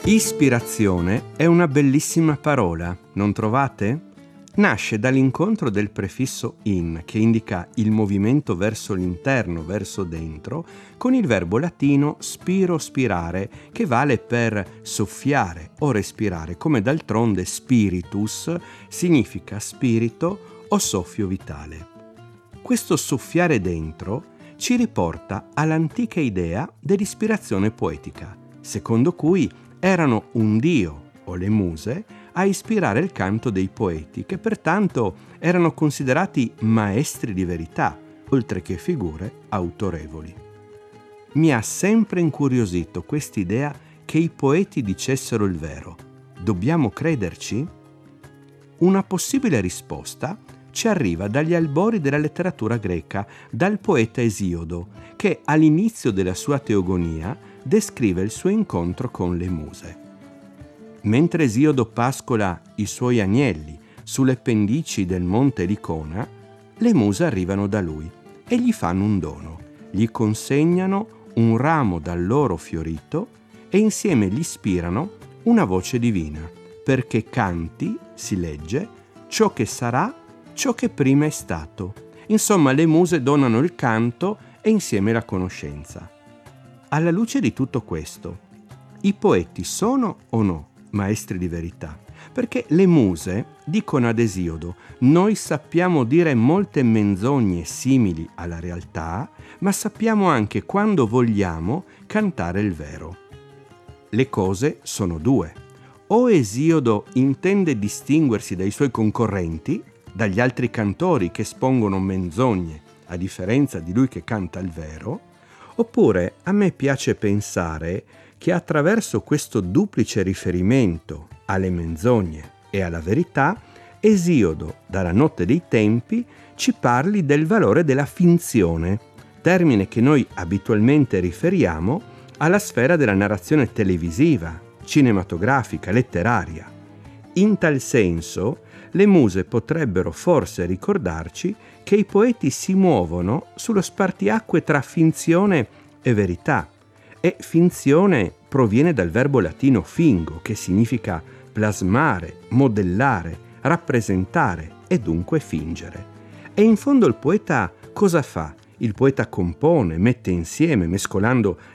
Ispirazione è una bellissima parola, non trovate? Nasce dall'incontro del prefisso in, che indica il movimento verso l'interno, verso dentro, con il verbo latino spiro, spirare, che vale per soffiare o respirare, come d'altronde spiritus significa spirito o soffio vitale. Questo soffiare dentro ci riporta all'antica idea dell'ispirazione poetica, secondo cui erano un dio o le muse a ispirare il canto dei poeti, che pertanto erano considerati maestri di verità, oltre che figure autorevoli. Mi ha sempre incuriosito quest'idea che i poeti dicessero il vero. Dobbiamo crederci? Una possibile risposta ci arriva dagli albori della letteratura greca, dal poeta Esiodo, che all'inizio della sua teogonia descrive il suo incontro con le muse. Mentre Esiodo pascola i suoi agnelli sulle pendici del monte Licona, le muse arrivano da lui e gli fanno un dono. Gli consegnano un ramo dall'oro fiorito e insieme gli ispirano una voce divina, perché canti, si legge, ciò che sarà, ciò che prima è stato. Insomma, le muse donano il canto e insieme la conoscenza. Alla luce di tutto questo, i poeti sono o no maestri di verità? Perché le muse dicono ad Esiodo: noi sappiamo dire molte menzogne simili alla realtà, ma sappiamo anche quando vogliamo cantare il vero. Le cose sono due. O Esiodo intende distinguersi dai suoi concorrenti, dagli altri cantori che espongono menzogne, a differenza di lui che canta il vero, oppure a me piace pensare che attraverso questo duplice riferimento alle menzogne e alla verità, Esiodo, dalla notte dei tempi, ci parli del valore della finzione, termine che noi abitualmente riferiamo alla sfera della narrazione televisiva, cinematografica, letteraria. In tal senso, le muse potrebbero forse ricordarci che i poeti si muovono sullo spartiacque tra finzione e verità, e finzione proviene dal verbo latino fingo, che significa plasmare, modellare, rappresentare e dunque fingere. E in fondo il poeta cosa fa? Il poeta compone, mette insieme, mescolando